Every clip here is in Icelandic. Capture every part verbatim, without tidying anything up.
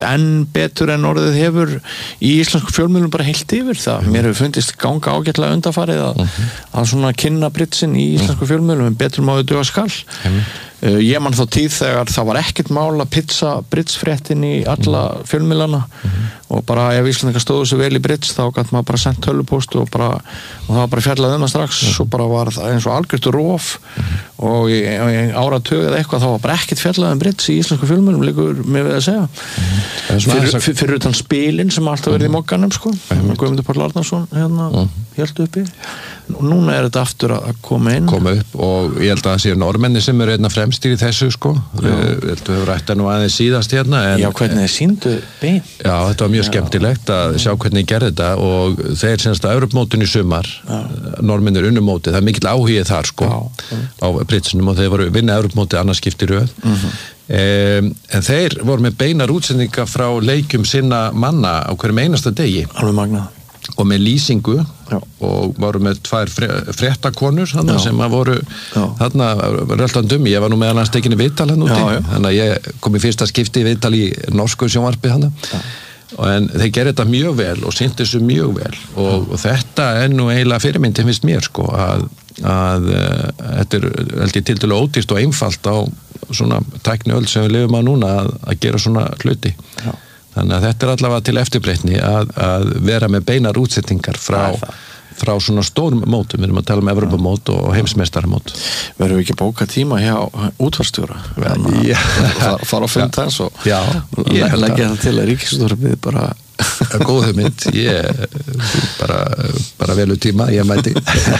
enn betur en orðið hefur í íslensku fjölmiðlum bara heilt yfir það. Mér hefur fundist ganga ágætlega undanfarið að, mm-hmm. að svona kynna britsin í íslensku fjölmiðlum, betur má við duga skall. Mm-hmm. Uh, ég man þá tíð þegar það var ekkert mál að pitsa britsfréttin í alla fjölmiðlana mm-hmm. og bara ef Íslendingar stóðu sig vel í brits þá gæti maður bara sendt tölvupóst og, bara, og það var bara fjallað um það strax mm-hmm. svo bara var það eins og algjört rof mm-hmm. og í, í áratug eða eitthvað þá var bara ekkert fjallað um brits í íslensku fjölmiðlum líkur með við að segja mm-hmm. fyrir, fyrir, fyrir utan spilin sem alltaf verið í mokkanum sko mm-hmm. Guðmundur Páll Árnason hérna mm-hmm. héldu uppi og núna er þetta aftur að koma inn koma upp og ég held að það séu normenni sem eru einna fremstir í þessu sko við heldum við rætta nú aðeins síðast hérna en, já hvernig þið sýndu bein já þetta var mjög já. skemmtilegt að sjá hvernig ég gerði þetta og þeir semst að Evrópumótinu í sumar normennir unnumóti það er mikill áhugið þar sko já. á Britsinum og þeir voru vinna Evrópumóti annars skipti röð mm-hmm. um, en þeir voru með beinar útsendinga frá leikjum sinna manna á hverjum einasta degi alveg magnað og með lýsingu já. og voru með tvær fréttakonur þarna sem að voru já. þarna röltandum, ég var nú með hann stekinni viðtal hann úti, þannig að ég kom í fyrsta skipti viðtal í norsku sjónvarpi hann en þeir gerði þetta mjög vel og synti þessu mjög vel og, og þetta er nú eiginlega fyrirmyndin finnst mér sko að, að þetta er held ég tiltölulega ódýrt og einfalt á svona tækniöld sem við lifum á núna að, að gera svona hluti já. Þannig að þetta er allavega til eftirbreytni að, að vera með beinar útsettingar frá, frá svona stórum mótum, við erum að tala um Evrópumót og heimsmeistaramót. Verðum við ekki bóka tíma hjá útvarpsstjóra? Já. Fara á fund þess og já, leggja það til að ríkisútvarpið bara... Góð hugmynd, ég bara, bara velu tíma, ég mæti.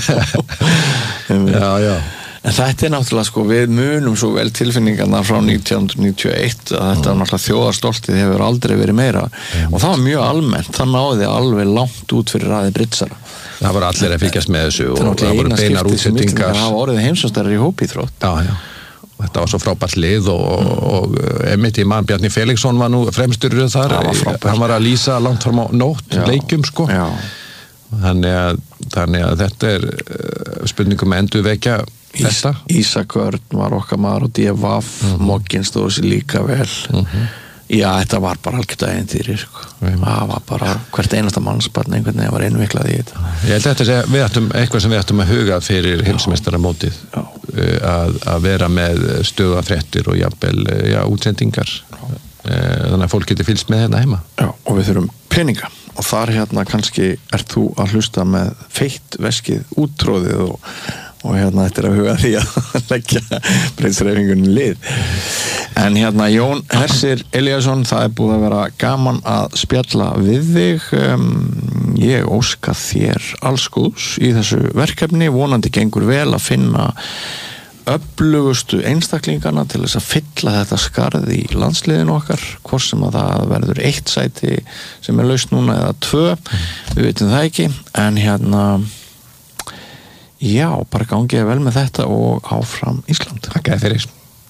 já, já. En þetta er náttúrulega sko, við munum svo vel tilfinningarna frá nítján hundruð níutíu og eitt að þetta er náttúrulega þjóðarstoltið hefur aldrei verið meira og það var mjög almennt, það náði alveg langt út fyrir raði britsara. Það voru allir að fylgjast með þessu og það voru beinar útsettingar. Það var orðið heimsmeistari í hópíþrótt. Já, já. Og þetta var svo frábært lið og, mm. og Emmitt í mann Bjarni Felixson var nú fremstur þar. Var hann var að lýsa langt fram á nótt leikjum sko. Já. Þannig að, þannig að þetta er spurningum að endurvekja Ís, Ísak Örn var okkar maður og D V A F mm-hmm. Moggin stóð sér líka vel mm-hmm. já, þetta var bara algjört ævintýri sko. mm-hmm. það var bara hvert einasta mannsbarn einhvern veginn var innviklað í þetta ég held að þetta sé við ættum, eitthvað sem við ættum að huga fyrir heimsmeistaramótið að, að vera með stöðafréttir og jafnvel já, útsendingar já. Þannig að fólk getur fylgst með hérna heima já, og við þurfum peninga og þar hérna kannski ert þú að hlusta með feitt veskið úttróðið og og hérna þetta er að huga því að leggja breytsreifingunni lið en hérna Jón Hersir Elíasson það er búið að vera gaman að spjalla við þig um, ég óska þér alls góðs í þessu verkefni vonandi gengur vel að finna öflugustu einstaklingana til þess að fylla þetta skarð í landsliðinu okkar hvort sem að það verður eitt sæti sem er laust núna eða tvö við veitum það ekki en hérna já, bara gangiði vel með þetta og áfram Ísland. Takk fyrir.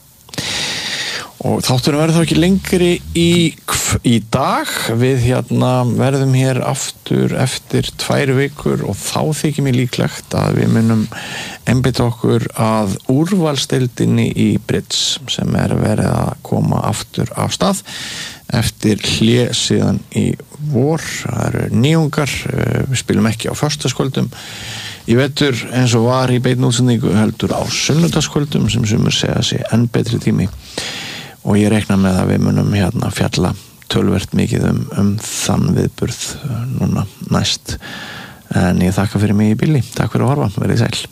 Og þátturinn verður þá ekki lengri í, í dag. Við hérna verðum hér aftur eftir tvær vikur og þá þykir mér líklegt að við munum einbeita okkur að úrvalsdeildinni í Brits sem er verið að koma aftur af stað eftir hlé síðan í vor. Það eru nýjungar, við spilum ekki á föstudagskvöldum. Ég vetur eins og var í beinni útsendingu heldur á sunnudagskvöldum sem sumir segja sig enn betri tími og ég rekna með að við munum hérna fjalla töluvert mikið um, um þann viðburð núna næst en ég þakka fyrir mig í bili takk fyrir að horfa, verið sæl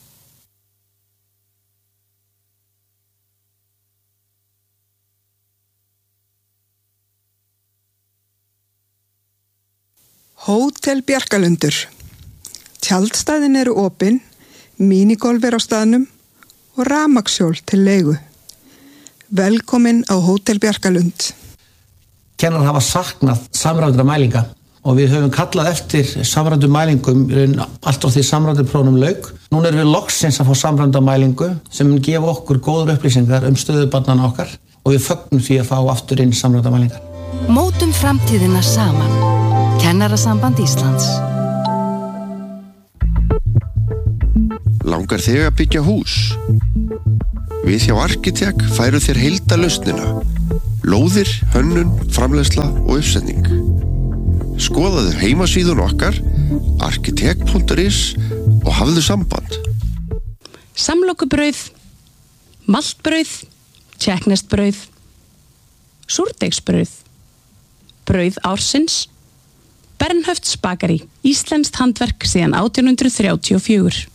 Hótel Bjarkalundur Tjaldstæðin eru opin, mínigolf er á staðnum og rafmagnshjól til leigu. Velkomin á Hótel Bjarkalund. Kennarar hafa saknað samræmdra mælinga og við höfum kallað eftir samræmdum mælingum allt frá því samræmduprófunum lauk. Núna erum við loksins að fá samræmda mælingu sem mun gefa okkur góður upplýsingar um stöðu barnanna okkar og við fögnum því að fá aftur inn samræmda mælingar. Mótum framtíðina saman. Kennarasamband Íslands. Langar þig að byggja hús? Við hjá Arkitek færum þér heildarlausnina. Lóðir, hönnun, framleiðsla og uppsetning. Skoðaðu heimasíðun okkar arkitekt punktur is og hafðu samband. Samlokubrauð, maltbrauð, tékkneskt brauð, súrdeigsbrauð, brauð ársins, Bernhöfts bakari, íslenskt handverk síðan átján hundruð þrjátíu og fjögur.